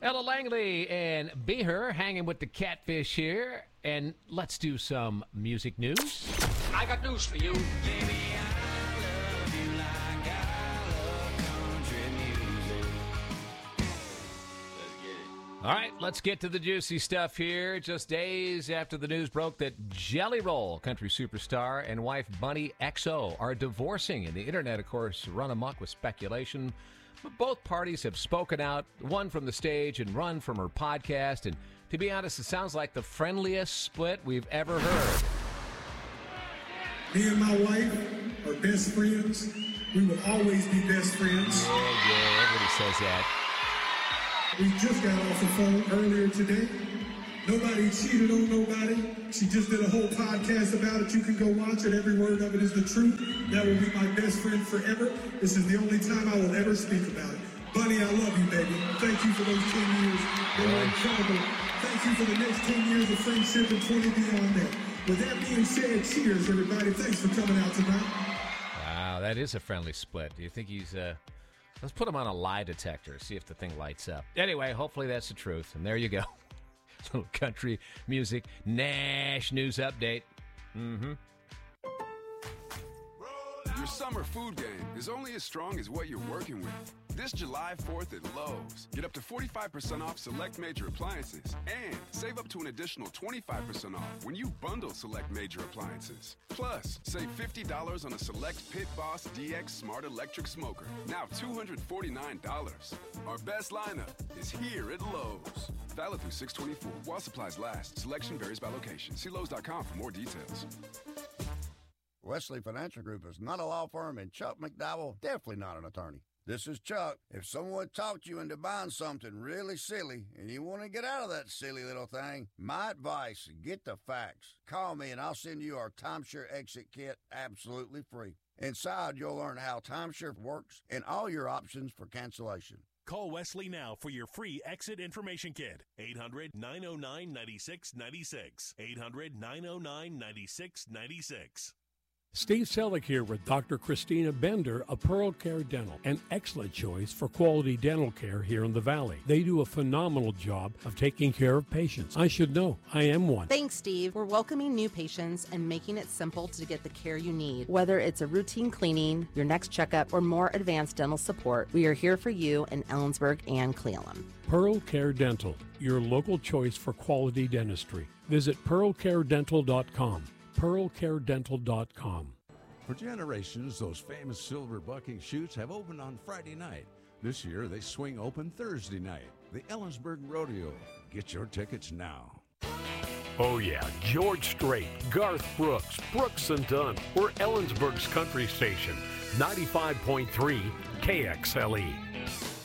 Ella Langley and Be Her hanging with the Catfish here. And let's do some music news. I got news for you. Baby, I love you like I love country music. Let's get it. All right, let's get to the juicy stuff here. Just days after the news broke that Jelly Roll, country superstar, and wife Bunny XO are divorcing. And the internet, of course, run amok with speculation. But both parties have spoken out, one from the stage and one from her podcast. And to be honest, it sounds like the friendliest split we've ever heard. Me and my wife are best friends. We will always be best friends. Yeah, everybody says that. We just got off the phone earlier today. Nobody cheated on nobody. She just did a whole podcast about it. You can go watch it. Every word of it is the truth. That will be my best friend forever. This is the only time I will ever speak about it. Bunny, I love you, baby. Thank you for those 10 years. They were incredible. Thank you for the next 10 years of friendship and 20 beyond that. With that being said, cheers, everybody. Thanks for coming out tonight. Wow, that is a friendly split. Do you think he's... Let's put him on a lie detector, see if the thing lights up. Anyway, hopefully that's the truth. And there you go. Little country music Nash news update. Your summer food game is only as strong as what you're working with. This July 4th at Lowe's, get up to 45% off select major appliances and save up to an additional 25% off when you bundle select major appliances. Plus, save $50 on a select Pit Boss DX Smart Electric Smoker, now $249. Our best lineup is here at Lowe's. Valid through 6/24 while supplies last. Selection varies by location. See Lowe's.com for more details. Wesley Financial Group is not a law firm, and Chuck McDowell definitely not an attorney. This is Chuck. If someone talked you into buying something really silly and you want to get out of that silly little thing, my advice, get the facts. Call me and I'll send you our timeshare exit kit absolutely free. Inside, you'll learn how timeshare works and all your options for cancellation. Call Wesley now for your free exit information kit. 800-909-9696. 800-909-9696. Steve Selleck here with Dr. Christina Bender of Pearl Care Dental, an excellent choice for quality dental care here in the Valley. They do a phenomenal job of taking care of patients. I should know. I am one. Thanks, Steve. We're welcoming new patients and making it simple to get the care you need. Whether it's a routine cleaning, your next checkup, or more advanced dental support, we are here for you in Ellensburg and Cleveland. Pearl Care Dental, your local choice for quality dentistry. Visit pearlcaredental.com. pearlcaredental.com. For generations, those famous silver bucking chutes have opened on Friday night. This year, they swing open Thursday night. The Ellensburg Rodeo. Get your tickets now. Oh yeah, George Strait, Garth Brooks, Brooks and Dunn. We're Ellensburg's country station, 95.3 KXLE.